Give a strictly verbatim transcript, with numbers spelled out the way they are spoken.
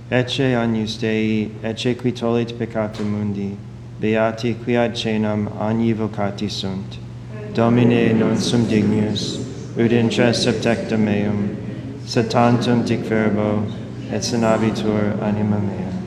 ecce agnus Dei, ecce qui tollit peccatum mundi, beati qui ad caenam agni vocati sunt. Domine non sum dignus, ut intra septecta meum, sed tantum dic verbo, et sanabitur anima mea.